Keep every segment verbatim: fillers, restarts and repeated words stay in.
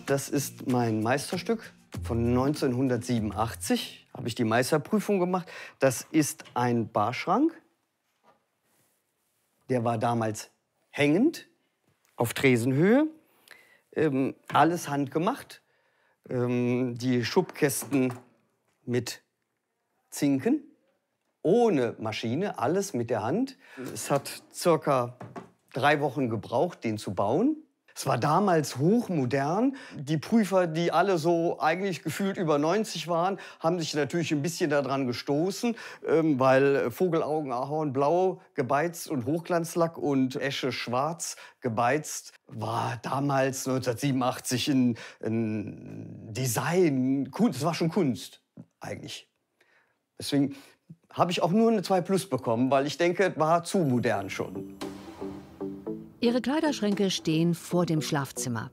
Das ist mein Meisterstück von neunzehnhundertsiebenundachtzig. Habe ich die Meisterprüfung gemacht. Das ist ein Barschrank. Der war damals hängend, auf Tresenhöhe. Ähm, alles handgemacht. Ähm, die Schubkästen mit Zinken, ohne Maschine, alles mit der Hand. Es hat circa drei Wochen gebraucht, den zu bauen. Es war damals hochmodern. Die Prüfer, die alle so eigentlich gefühlt über neunzig waren, haben sich natürlich ein bisschen daran gestoßen, ähm, weil Vogelaugen, Ahorn, Blau gebeizt und Hochglanzlack und Esche Schwarz gebeizt war damals neunzehnhundertsiebenundachtzig ein, ein Design, Kunst, es war schon Kunst eigentlich. Deswegen habe ich auch nur eine zwei plus bekommen, weil ich denke, es war zu modern schon. Ihre Kleiderschränke stehen vor dem Schlafzimmer.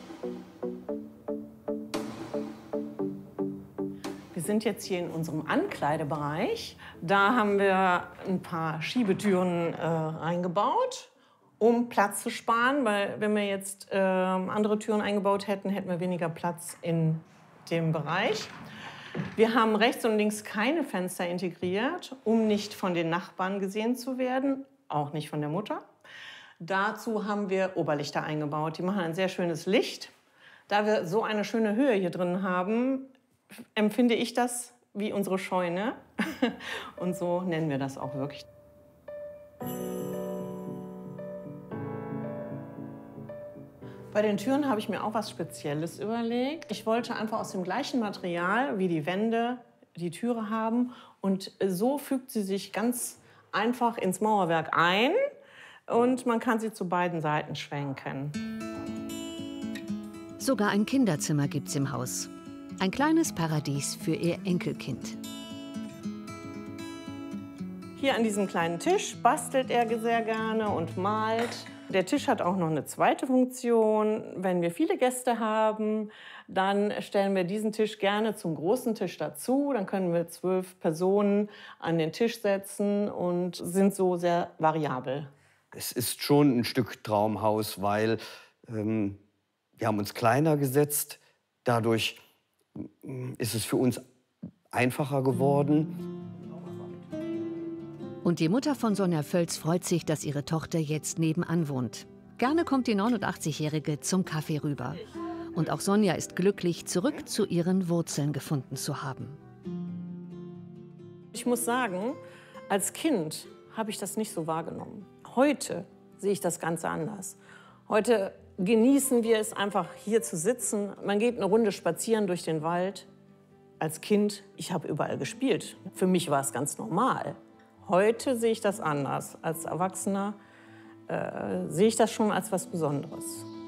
Wir sind jetzt hier in unserem Ankleidebereich. Da haben wir ein paar Schiebetüren äh, reingebaut, um Platz zu sparen. Weil wenn wir jetzt äh, andere Türen eingebaut hätten, hätten wir weniger Platz in dem Bereich. Wir haben rechts und links keine Fenster integriert, um nicht von den Nachbarn gesehen zu werden, auch nicht von der Mutter. Dazu haben wir Oberlichter eingebaut. Die machen ein sehr schönes Licht. Da wir so eine schöne Höhe hier drin haben, empfinde ich das wie unsere Scheune. Und so nennen wir das auch wirklich. Bei den Türen habe ich mir auch was Spezielles überlegt. Ich wollte einfach aus dem gleichen Material wie die Wände die Türe haben. Und so fügt sie sich ganz einfach ins Mauerwerk ein. Und man kann sie zu beiden Seiten schwenken. Sogar ein Kinderzimmer gibt's im Haus. Ein kleines Paradies für ihr Enkelkind. Hier an diesem kleinen Tisch bastelt er sehr gerne und malt. Der Tisch hat auch noch eine zweite Funktion. Wenn wir viele Gäste haben, dann stellen wir diesen Tisch gerne zum großen Tisch dazu. Dann können wir zwölf Personen an den Tisch setzen und sind so sehr variabel. Es ist schon ein Stück Traumhaus, weil ähm, wir haben uns kleiner gesetzt. Dadurch ist es für uns einfacher geworden. Und die Mutter von Sonja Völz freut sich, dass ihre Tochter jetzt nebenan wohnt. Gerne kommt die neunundachtzigjährige zum Kaffee rüber. Und auch Sonja ist glücklich, zurück zu ihren Wurzeln gefunden zu haben. Ich muss sagen, als Kind habe ich das nicht so wahrgenommen. Heute sehe ich das Ganze anders. Heute genießen wir es einfach, hier zu sitzen. Man geht eine Runde spazieren durch den Wald. Als Kind, ich habe überall gespielt. Für mich war es ganz normal. Heute sehe ich das anders. Als Erwachsener äh, sehe ich das schon als was Besonderes.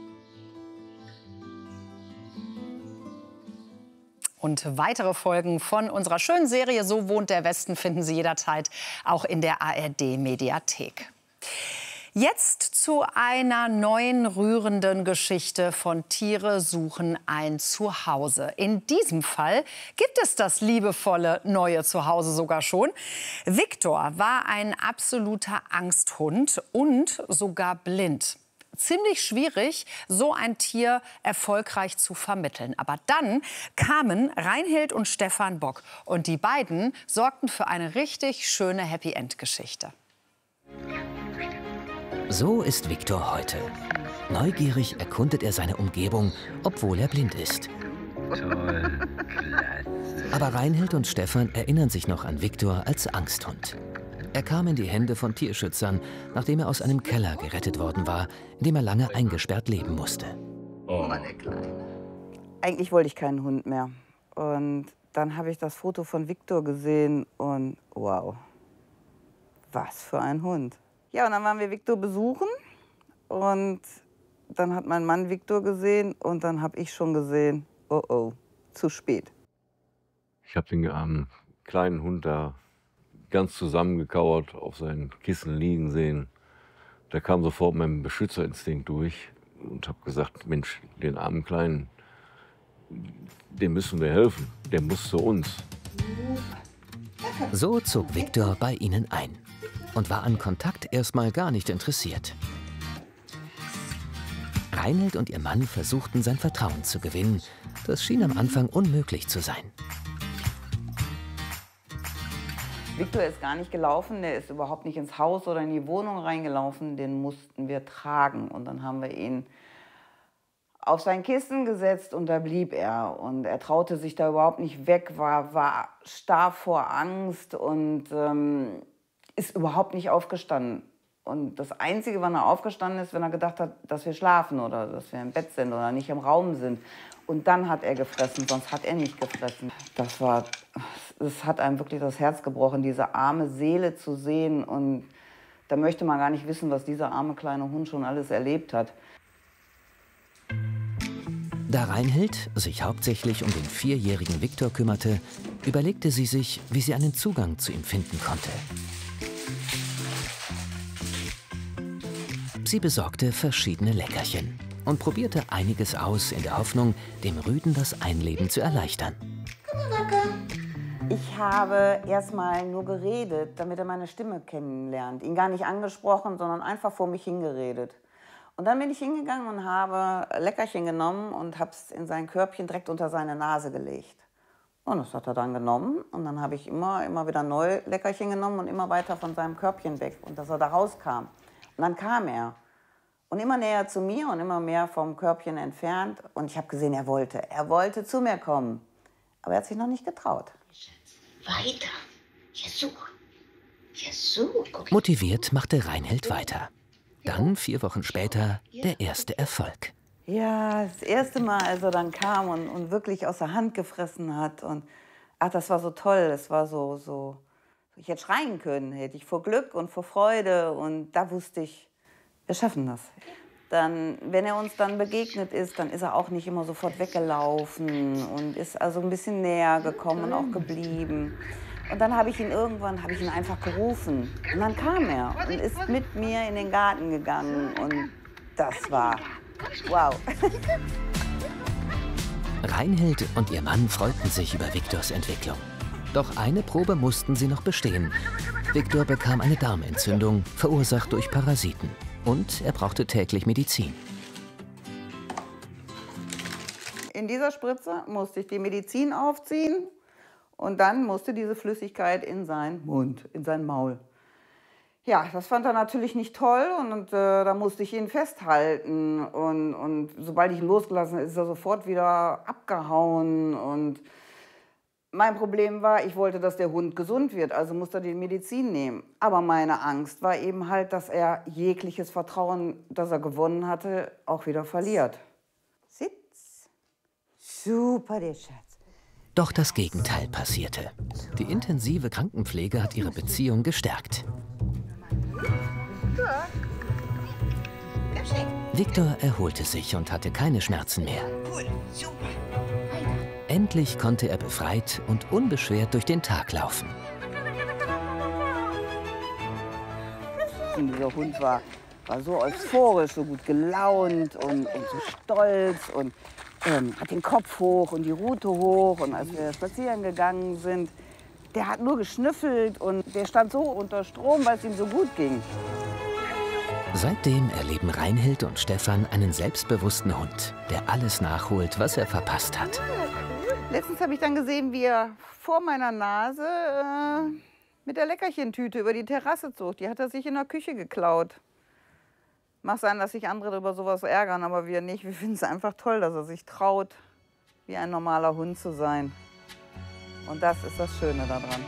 Und weitere Folgen von unserer schönen Serie So wohnt der Westen finden Sie jederzeit auch in der A R D-Mediathek. Jetzt zu einer neuen rührenden Geschichte von Tiere suchen ein Zuhause. In diesem Fall gibt es das liebevolle neue Zuhause sogar schon. Viktor war ein absoluter Angsthund und sogar blind. Ziemlich schwierig, so ein Tier erfolgreich zu vermitteln. Aber dann kamen Reinhild und Stefan Bock. Und die beiden sorgten für eine richtig schöne Happy-End-Geschichte. So ist Viktor heute. Neugierig erkundet er seine Umgebung, obwohl er blind ist. Toll, klasse. Aber Reinhild und Stefan erinnern sich noch an Viktor als Angsthund. Er kam in die Hände von Tierschützern, nachdem er aus einem Keller gerettet worden war, in dem er lange eingesperrt leben musste. Oh, meine Kleine. Eigentlich wollte ich keinen Hund mehr. Und dann habe ich das Foto von Viktor gesehen und wow, was für ein Hund. Ja, und dann waren wir Viktor besuchen und dann hat mein Mann Viktor gesehen und dann habe ich schon gesehen, oh oh, zu spät. Ich habe den armen kleinen Hund da ganz zusammengekauert auf seinen Kissen liegen sehen. Da kam sofort mein Beschützerinstinkt durch und habe gesagt, Mensch, den armen Kleinen, dem müssen wir helfen, der muss zu uns. So zog Viktor bei ihnen ein und war an Kontakt erstmal gar nicht interessiert. Reinhild und ihr Mann versuchten, sein Vertrauen zu gewinnen. Das schien am Anfang unmöglich zu sein. Viktor ist gar nicht gelaufen, der ist überhaupt nicht ins Haus oder in die Wohnung reingelaufen. Den mussten wir tragen. Und dann haben wir ihn auf sein Kissen gesetzt und da blieb er. Und er traute sich da überhaupt nicht weg, war, war starr vor Angst und ähm, ist überhaupt nicht aufgestanden. Und das Einzige, wann er aufgestanden ist, wenn er gedacht hat, dass wir schlafen oder dass wir im Bett sind oder nicht im Raum sind. Und dann hat er gefressen, sonst hat er nicht gefressen. Das war, das hat einem wirklich das Herz gebrochen, diese arme Seele zu sehen. Und da möchte man gar nicht wissen, was dieser arme kleine Hund schon alles erlebt hat. Da Reinhild sich hauptsächlich um den vierjährigen Viktor kümmerte, überlegte sie sich, wie sie einen Zugang zu ihm finden konnte. Sie besorgte verschiedene Leckerchen und probierte einiges aus, in der Hoffnung, dem Rüden das Einleben zu erleichtern. Ich habe erstmal nur geredet, damit er meine Stimme kennenlernt. Ihn gar nicht angesprochen, sondern einfach vor mich hingeredet. Und dann bin ich hingegangen und habe Leckerchen genommen und habe es in sein Körbchen direkt unter seine Nase gelegt. Und das hat er dann genommen. Und dann habe ich immer, immer wieder neu Leckerchen genommen und immer weiter von seinem Körbchen weg. Und dass er da rauskam. Und dann kam er. Und immer näher zu mir und immer mehr vom Körbchen entfernt. Und ich habe gesehen, er wollte. Er wollte zu mir kommen. Aber er hat sich noch nicht getraut. Weiter. Versuch. Versuch. Motiviert machte Reinhild weiter. Dann, vier Wochen später, der erste Erfolg. Ja, das erste Mal, als er dann kam und, und wirklich aus der Hand gefressen hat. Und ach, das war so toll. Es war so, so, ich hätte schreien können, hätte ich vor Glück und vor Freude. Und da wusste ich, wir schaffen das. Dann, wenn er uns dann begegnet ist, dann ist er auch nicht immer sofort weggelaufen und ist also ein bisschen näher gekommen und auch geblieben. Und dann habe ich ihn irgendwann, habe ich ihn einfach gerufen. Und dann kam er und ist mit mir in den Garten gegangen. Und das war wow. Reinhild und ihr Mann freuten sich über Viktors Entwicklung. Doch eine Probe mussten sie noch bestehen. Viktor bekam eine Darmentzündung, verursacht durch Parasiten. Und er brauchte täglich Medizin. In dieser Spritze musste ich die Medizin aufziehen. Und dann musste diese Flüssigkeit in seinen Mund, in sein Maul. Ja, das fand er natürlich nicht toll und, und äh, da musste ich ihn festhalten. Und, und sobald ich ihn losgelassen habe, ist er sofort wieder abgehauen. Und mein Problem war, ich wollte, dass der Hund gesund wird, also musste er die Medizin nehmen. Aber meine Angst war eben halt, dass er jegliches Vertrauen, das er gewonnen hatte, auch wieder verliert. Sitz. Super, der Schatz. Doch das Gegenteil passierte. Die intensive Krankenpflege hat ihre Beziehung gestärkt. Viktor erholte sich und hatte keine Schmerzen mehr. Endlich konnte er befreit und unbeschwert durch den Tag laufen. Und dieser Hund war, war so euphorisch, so gut gelaunt und, und so stolz und ähm, hat den Kopf hoch und die Rute hoch. Und als wir spazieren gegangen sind, der hat nur geschnüffelt und der stand so unter Strom, weil es ihm so gut ging. Seitdem erleben Reinhild und Stefan einen selbstbewussten Hund, der alles nachholt, was er verpasst hat. Letztens habe ich dann gesehen, wie er vor meiner Nase äh, mit der Leckerchentüte über die Terrasse zog. Die hat er sich in der Küche geklaut. Mag sein, dass sich andere über sowas ärgern, aber wir nicht. Wir finden es einfach toll, dass er sich traut, wie ein normaler Hund zu sein. Und das ist das Schöne daran.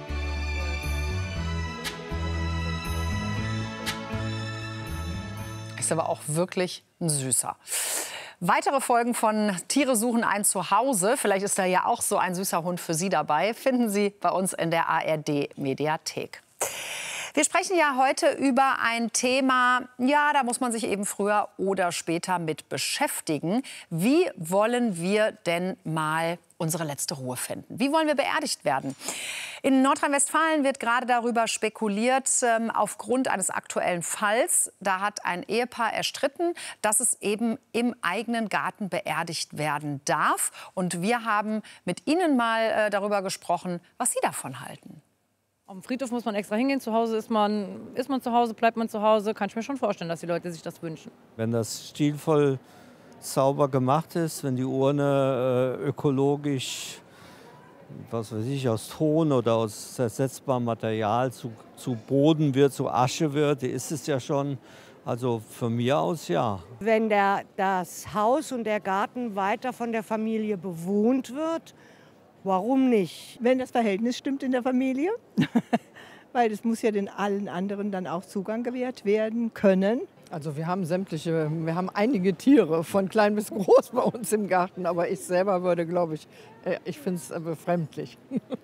Ist aber auch wirklich ein Süßer. Weitere Folgen von Tiere suchen ein Zuhause, vielleicht ist da ja auch so ein süßer Hund für Sie dabei, finden Sie bei uns in der A R D-Mediathek. Wir sprechen ja heute über ein Thema, ja, da muss man sich eben früher oder später mit beschäftigen. Wie wollen wir denn mal unsere letzte Ruhe finden? Wie wollen wir beerdigt werden? In Nordrhein-Westfalen wird gerade darüber spekuliert, ähm, aufgrund eines aktuellen Falls. Da hat ein Ehepaar erstritten, dass es eben im eigenen Garten beerdigt werden darf. Und wir haben mit Ihnen mal äh, darüber gesprochen, was Sie davon halten. Auf dem Friedhof muss man extra hingehen. Zu Hause ist man, ist man zu Hause, bleibt man zu Hause. Kann ich mir schon vorstellen, dass die Leute sich das wünschen. Wenn das stilvoll sauber gemacht ist, wenn die Urne äh, ökologisch, was weiß ich, aus Ton oder aus zersetzbarem Material zu, zu Boden wird, zu Asche wird, ist es ja schon. Also von mir aus ja. Wenn der, das Haus und der Garten weiter von der Familie bewohnt wird, warum nicht? Wenn das Verhältnis stimmt in der Familie, weil es muss ja den allen anderen dann auch Zugang gewährt werden können. Also wir haben sämtliche, wir haben einige Tiere, von klein bis groß bei uns im Garten. Aber ich selber würde, glaube ich, ich finde es befremdlich.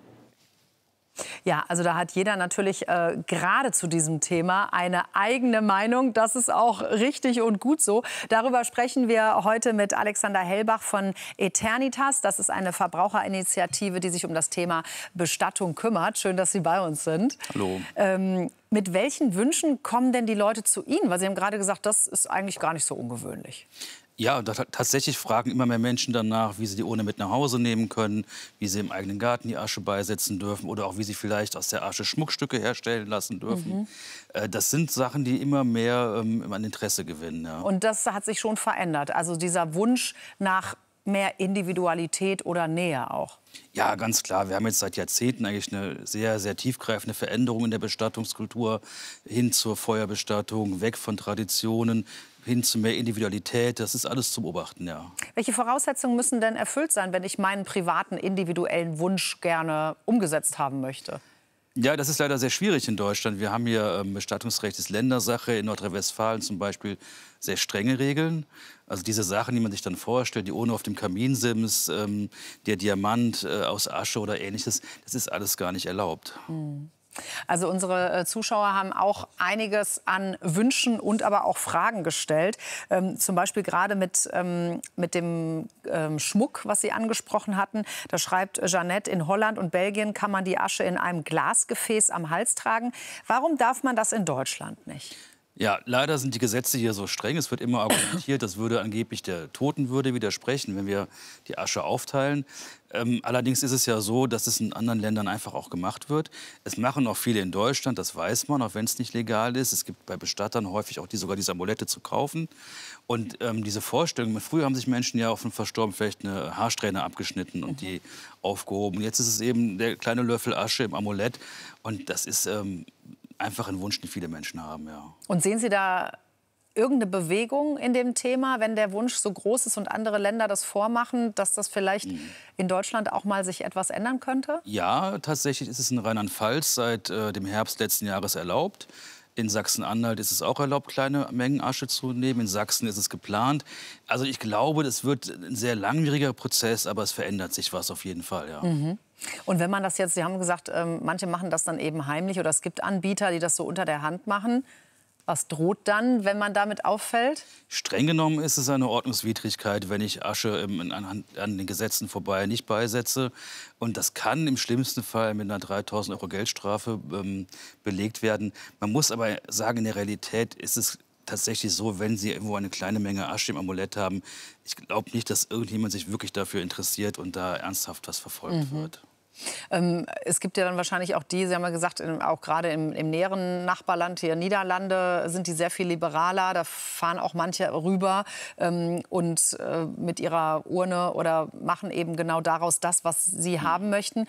Ja, also da hat jeder natürlich äh, gerade zu diesem Thema eine eigene Meinung. Das ist auch richtig und gut so. Darüber sprechen wir heute mit Alexander Hellbach von Eternitas. Das ist eine Verbraucherinitiative, die sich um das Thema Bestattung kümmert. Schön, dass Sie bei uns sind. Hallo. Ähm, mit welchen Wünschen kommen denn die Leute zu Ihnen? Weil Sie haben gerade gesagt, das ist eigentlich gar nicht so ungewöhnlich. Ja, da, tatsächlich fragen immer mehr Menschen danach, wie sie die Urne mit nach Hause nehmen können, wie sie im eigenen Garten die Asche beisetzen dürfen oder auch wie sie vielleicht aus der Asche Schmuckstücke herstellen lassen dürfen. Mhm. Äh, das sind Sachen, die immer mehr ähm, an Interesse gewinnen. Ja. Und das hat sich schon verändert, also dieser Wunsch nach mehr Individualität oder Nähe auch. Ja, ganz klar. Wir haben jetzt seit Jahrzehnten eigentlich eine sehr, sehr tiefgreifende Veränderung in der Bestattungskultur hin zur Feuerbestattung, weg von Traditionen, hin zu mehr Individualität. Das ist alles zu beobachten, ja. Welche Voraussetzungen müssen denn erfüllt sein, wenn ich meinen privaten, individuellen Wunsch gerne umgesetzt haben möchte? Ja, das ist leider sehr schwierig in Deutschland. Wir haben hier ähm, Bestattungsrecht ist Ländersache. In Nordrhein-Westfalen zum Beispiel sehr strenge Regeln. Also diese Sachen, die man sich dann vorstellt, die Urne auf dem Kaminsims, ähm, der Diamant äh, aus Asche oder Ähnliches, das ist alles gar nicht erlaubt. Mhm. Also unsere Zuschauer haben auch einiges an Wünschen und aber auch Fragen gestellt. Ähm, zum Beispiel gerade mit, ähm, mit dem ähm, Schmuck, was Sie angesprochen hatten. Da schreibt Jeanette, in Holland und Belgien kann man die Asche in einem Glasgefäß am Hals tragen. Warum darf man das in Deutschland nicht? Ja, leider sind die Gesetze hier so streng. Es wird immer argumentiert, das würde angeblich der Totenwürde widersprechen, wenn wir die Asche aufteilen. Ähm, allerdings ist es ja so, dass es in anderen Ländern einfach auch gemacht wird. Es machen auch viele in Deutschland, das weiß man, auch wenn es nicht legal ist. Es gibt bei Bestattern häufig auch die, sogar diese Amulette zu kaufen. Und ähm, diese Vorstellung, früher haben sich Menschen ja auf den Verstorbenen vielleicht eine Haarsträhne abgeschnitten und die aufgehoben. Jetzt ist es eben der kleine Löffel Asche im Amulett. Und das ist ähm, einfach ein Wunsch, den viele Menschen haben, ja. Und sehen Sie da irgendeine Bewegung in dem Thema, wenn der Wunsch so groß ist und andere Länder das vormachen, dass das vielleicht mhm. in Deutschland auch mal sich etwas ändern könnte? Ja, tatsächlich ist es in Rheinland-Pfalz seit äh, dem Herbst letzten Jahres erlaubt. In Sachsen-Anhalt ist es auch erlaubt, kleine Mengen Asche zu nehmen. In Sachsen ist es geplant. Also ich glaube, das wird ein sehr langwieriger Prozess, aber es verändert sich was auf jeden Fall, ja. Mhm. Und wenn man das jetzt, Sie haben gesagt, ähm, manche machen das dann eben heimlich oder es gibt Anbieter, die das so unter der Hand machen. Was droht dann, wenn man damit auffällt? Streng genommen ist es eine Ordnungswidrigkeit, wenn ich Asche im, an, an den Gesetzen vorbei nicht beisetze. Und das kann im schlimmsten Fall mit einer dreitausend Euro Geldstrafe ähm, belegt werden. Man muss aber sagen, in der Realität ist es tatsächlich so, wenn Sie irgendwo eine kleine Menge Asche im Amulett haben, ich glaube nicht, dass irgendjemand sich wirklich dafür interessiert und da ernsthaft was verfolgt Mhm. wird. Ähm, es gibt ja dann wahrscheinlich auch die, Sie haben ja gesagt, auch gerade im, im näheren Nachbarland, hier Niederlande, sind die sehr viel liberaler. Da fahren auch manche rüber ähm, und äh, mit ihrer Urne oder machen eben genau daraus das, was sie haben möchten.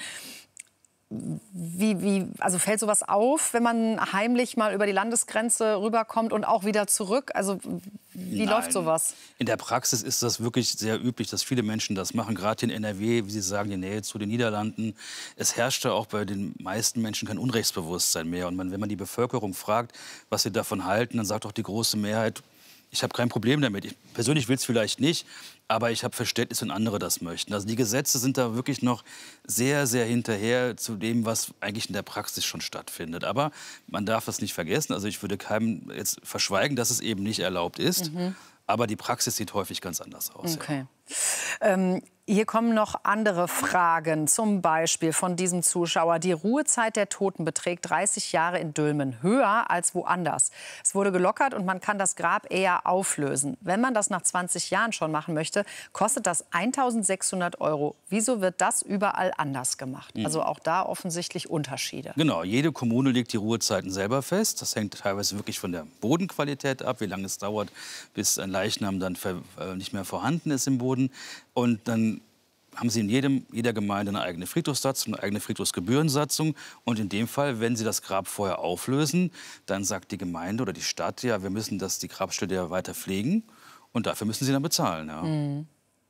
Wie, wie, also fällt sowas auf, wenn man heimlich mal über die Landesgrenze rüberkommt und auch wieder zurück? Also wie Nein. läuft sowas? In der Praxis ist das wirklich sehr üblich, dass viele Menschen das machen. Gerade in N R W, wie Sie sagen, die Nähe zu den Niederlanden. Es herrschte auch bei den meisten Menschen kein Unrechtsbewusstsein mehr. Und man, wenn man die Bevölkerung fragt, was sie davon halten, dann sagt auch die große Mehrheit, ich habe kein Problem damit. Ich persönlich will es vielleicht nicht, aber ich habe Verständnis, wenn andere das möchten. Also die Gesetze sind da wirklich noch sehr, sehr hinterher zu dem, was eigentlich in der Praxis schon stattfindet. Aber man darf das nicht vergessen. Also ich würde keinem jetzt verschweigen, dass es eben nicht erlaubt ist. Mhm. Aber die Praxis sieht häufig ganz anders aus. Okay. Ja. Ähm, Hier kommen noch andere Fragen, zum Beispiel von diesem Zuschauer. Die Ruhezeit der Toten beträgt dreißig Jahre in Dülmen, höher als woanders. Es wurde gelockert und man kann das Grab eher auflösen. Wenn man das nach zwanzig Jahren schon machen möchte, kostet das eintausendsechshundert Euro. Wieso wird das überall anders gemacht? Mhm. Also auch da offensichtlich Unterschiede. Genau, jede Kommune legt die Ruhezeiten selber fest. Das hängt teilweise wirklich von der Bodenqualität ab, wie lange es dauert, bis ein Leichnam dann ver, äh, nicht mehr vorhanden ist im Boden. Und dann haben Sie in jedem, jeder Gemeinde eine eigene Friedhofssatzung, eine eigene Friedhofsgebührensatzung. Und in dem Fall, wenn Sie das Grab vorher auflösen, dann sagt die Gemeinde oder die Stadt, ja, wir müssen das, die Grabstätte ja weiter pflegen. Und dafür müssen Sie dann bezahlen. Ja. Mhm.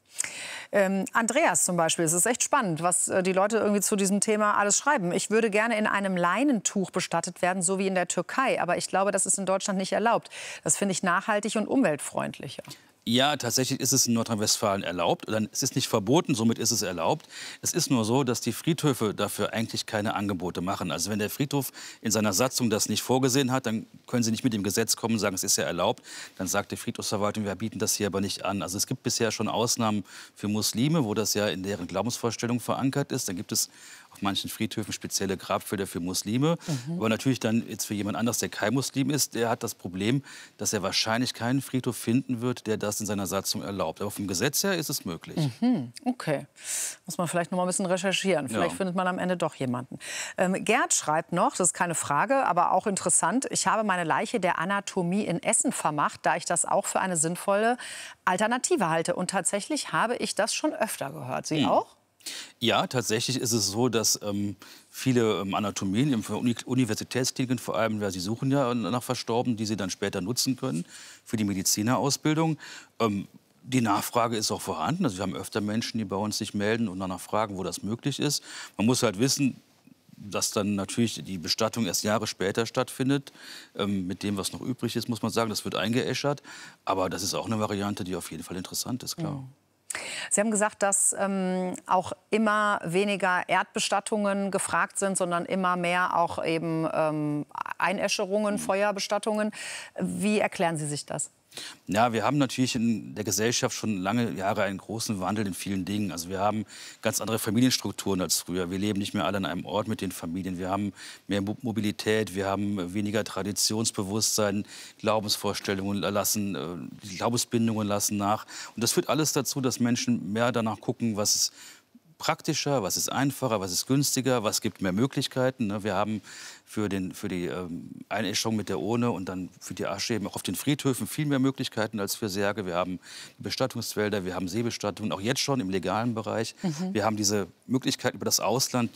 Ähm, Andreas zum Beispiel, es ist echt spannend, was äh, die Leute irgendwie zu diesem Thema alles schreiben. Ich würde gerne in einem Leinentuch bestattet werden, so wie in der Türkei. Aber ich glaube, das ist in Deutschland nicht erlaubt. Das finde ich nachhaltig und umweltfreundlicher. Ja, tatsächlich ist es in Nordrhein-Westfalen erlaubt. Es ist nicht verboten, somit ist es erlaubt. Es ist nur so, dass die Friedhöfe dafür eigentlich keine Angebote machen. Also wenn der Friedhof in seiner Satzung das nicht vorgesehen hat, dann können Sie nicht mit dem Gesetz kommen und sagen, es ist ja erlaubt. Dann sagt die Friedhofsverwaltung, wir bieten das hier aber nicht an. Also es gibt bisher schon Ausnahmen für Muslime, wo das ja in deren Glaubensvorstellung verankert ist. Dann gibt es auf manchen Friedhöfen spezielle Grabfelder für Muslime. Mhm. Aber natürlich dann jetzt für jemand anders, der kein Muslim ist, der hat das Problem, dass er wahrscheinlich keinen Friedhof finden wird, der das in seiner Satzung erlaubt. Aber vom Gesetz her ist es möglich. Mhm. Okay. Muss man vielleicht noch mal ein bisschen recherchieren. Vielleicht ja. findet man am Ende doch jemanden. Ähm, Gerd schreibt noch, das ist keine Frage, aber auch interessant. Ich habe meine Leiche der Anatomie in Essen vermacht, da ich das auch für eine sinnvolle Alternative halte. Und tatsächlich habe ich das schon öfter gehört. Sie mhm. auch? Ja, tatsächlich ist es so, dass ähm, viele ähm, Anatomien, im Uni Universitätskliniken vor allem, weil sie suchen ja nach Verstorbenen, die sie dann später nutzen können für die Medizinerausbildung. Ähm, die Nachfrage ist auch vorhanden. Also wir haben öfter Menschen, die bei uns sich melden und danach fragen, wo das möglich ist. Man muss halt wissen, dass dann natürlich die Bestattung erst Jahre später stattfindet. Ähm, mit dem, was noch übrig ist, muss man sagen, das wird eingeäschert. Aber das ist auch eine Variante, die auf jeden Fall interessant ist, klar. Mhm. Sie haben gesagt, dass ähm, auch immer weniger Erdbestattungen gefragt sind, sondern immer mehr auch eben ähm, Einäscherungen, mhm. Feuerbestattungen. Wie erklären Sie sich das? Ja, wir haben natürlich in der Gesellschaft schon lange Jahre einen großen Wandel in vielen Dingen. Also wir haben ganz andere Familienstrukturen als früher. Wir leben nicht mehr alle an einem Ort mit den Familien. Wir haben mehr Mobilität, wir haben weniger Traditionsbewusstsein, Glaubensvorstellungen lassen, Glaubensbindungen lassen nach. Und das führt alles dazu, dass Menschen mehr danach gucken, was ist praktischer, was ist einfacher, was ist günstiger, was gibt mehr Möglichkeiten. Wir haben für, den, für die ähm, Einäscherung mit der Urne und dann für die Asche eben auch auf den Friedhöfen viel mehr Möglichkeiten als für Särge. Wir haben Bestattungswälder, wir haben Seebestattungen, auch jetzt schon im legalen Bereich. Mhm. Wir haben diese Möglichkeit über das Ausland,